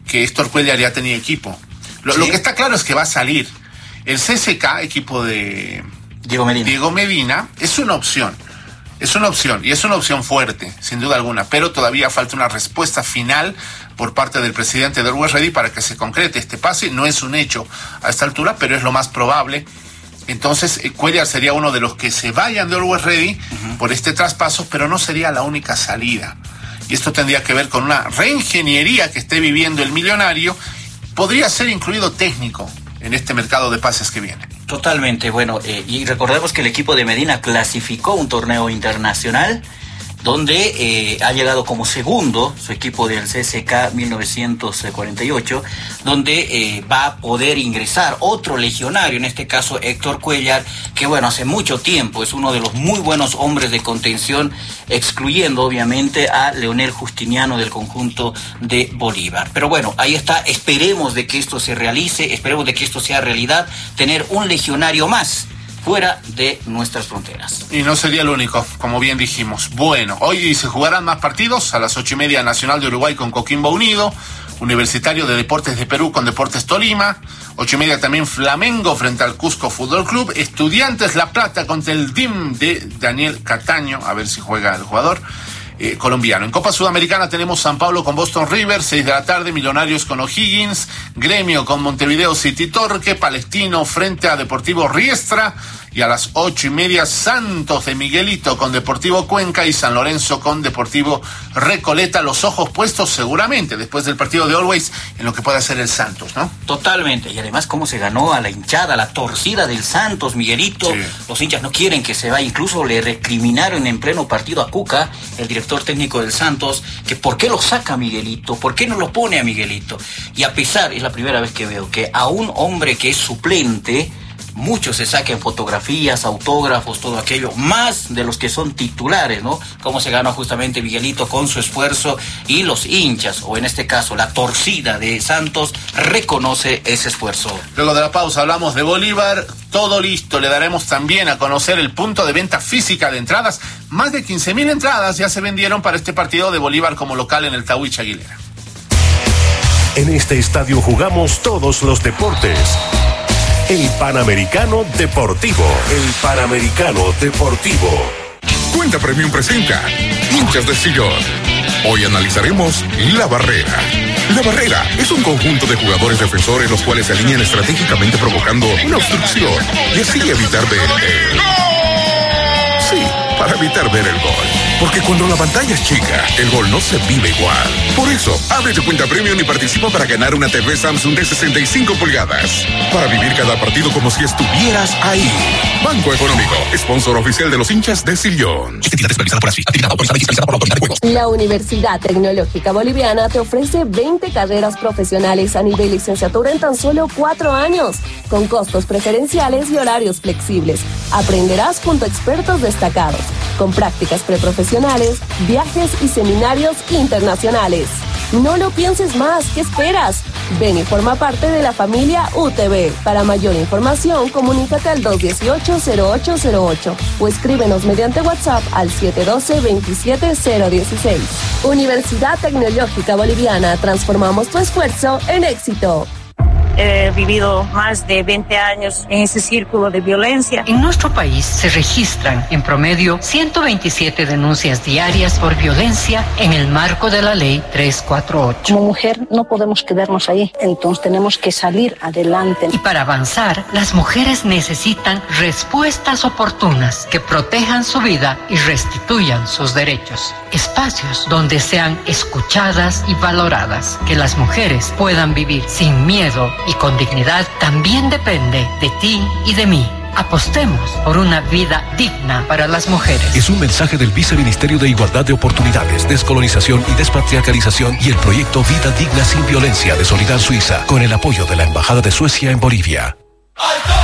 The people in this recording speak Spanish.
que Héctor Cuéllar ya tenía equipo. Lo que está claro es que va a salir. El CSKA, equipo de Diego Medina, es una opción. Es una opción, y es una opción fuerte, sin duda alguna, pero todavía falta una respuesta final por parte del presidente de Always Ready para que se concrete este pase. No es un hecho a esta altura, pero es lo más probable. Entonces, Cuéllar sería uno de los que se vayan de Always Ready por este traspaso, pero no sería la única salida. Y esto tendría que ver con una reingeniería que esté viviendo el millonario. Podría ser incluido técnico en este mercado de pases que viene. Totalmente, bueno, y recordemos que el equipo de Medina clasificó un torneo internacional donde ha llegado como segundo su equipo del CSKA 1948, donde va a poder ingresar otro legionario, en este caso Héctor Cuéllar, que bueno, hace mucho tiempo es uno de los muy buenos hombres de contención, excluyendo obviamente a Leonel Justiniano del conjunto de Bolívar. Pero bueno, ahí está, esperemos de que esto se realice, esperemos de que esto sea realidad, tener un legionario más fuera de nuestras fronteras. Y no sería el único, como bien dijimos. Bueno, hoy se jugarán más partidos. A las 8:30, Nacional de Uruguay con Coquimbo Unido, Universitario de Deportes de Perú con Deportes Tolima, 8:30 también Flamengo frente al Cusco Fútbol Club, Estudiantes La Plata contra el DIM de Daniel Cataño, a ver si juega el jugador colombiano. En Copa Sudamericana tenemos San Pablo con Boston River, 6 de la tarde, Millonarios con O'Higgins, Gremio con Montevideo City Torque, Palestino frente a Deportivo Riestra, y a las 8:30 Santos de Miguelito con Deportivo Cuenca y San Lorenzo con Deportivo Recoleta. Los ojos puestos seguramente después del partido de Always en lo que puede hacer el Santos, ¿no? Totalmente, y además cómo se ganó a la hinchada, la torcida del Santos, Miguelito. Sí. Los hinchas no quieren que se vaya, incluso le recriminaron en pleno partido a Cuca, el director técnico del Santos, que por qué lo saca a Miguelito, por qué no lo pone a Miguelito. Y a pesar, es la primera vez que veo que a un hombre que es suplente, muchos se saquen fotografías, autógrafos, todo aquello, más de los que son titulares, ¿no? Cómo se ganó justamente Miguelito con su esfuerzo, y los hinchas, o en este caso la torcida de Santos, reconoce ese esfuerzo. Luego de la pausa hablamos de Bolívar, todo listo, le daremos también a conocer el punto de venta física de entradas. Más de 15,000 entradas ya se vendieron para este partido de Bolívar como local en el Tawich Aguilera. En este estadio jugamos todos los deportes. El Panamericano Deportivo. El Panamericano Deportivo. Cuenta Premium presenta Hinchas de Sillón. Hoy analizaremos La Barrera. La Barrera es un conjunto de jugadores defensores los cuales se alinean estratégicamente provocando una obstrucción y así evitar ver el... Sí, para evitar ver el gol. Porque cuando la pantalla es chica, el gol no se vive igual. Por eso, abre tu cuenta Premium y participa para ganar una TV Samsung de 65 pulgadas. Para vivir cada partido como si estuvieras ahí. Banco Económico, sponsor oficial de los hinchas de Sillón. Esta entidad es supervisada por ASFI, actividad autorizada y fiscalizada por la Autoridad de Juegos. La Universidad Tecnológica Boliviana te ofrece 20 carreras profesionales a nivel licenciatura en tan solo 4 años, con costos preferenciales y horarios flexibles. Aprenderás junto a expertos destacados, con prácticas preprofesionales, viajes y seminarios internacionales. No lo pienses más, ¿qué esperas? Ven y forma parte de la familia UTB. Para mayor información, comunícate al 218-0808 o escríbenos mediante WhatsApp al 712-27016. Universidad Tecnológica Boliviana, transformamos tu esfuerzo en éxito. He vivido más de 20 años en ese círculo de violencia. En nuestro país se registran en promedio 127 denuncias diarias por violencia en el marco de la ley 348. Como mujer no podemos quedarnos ahí, entonces tenemos que salir adelante. Y para avanzar, las mujeres necesitan respuestas oportunas que protejan su vida y restituyan sus derechos. Espacios donde sean escuchadas y valoradas, que las mujeres puedan vivir sin miedo y con dignidad, también depende de ti y de mí. Apostemos por una vida digna para las mujeres. Es un mensaje del Viceministerio de Igualdad de Oportunidades, Descolonización y Despatriarcalización y el proyecto Vida Digna Sin Violencia de Solidar Suiza, con el apoyo de la Embajada de Suecia en Bolivia.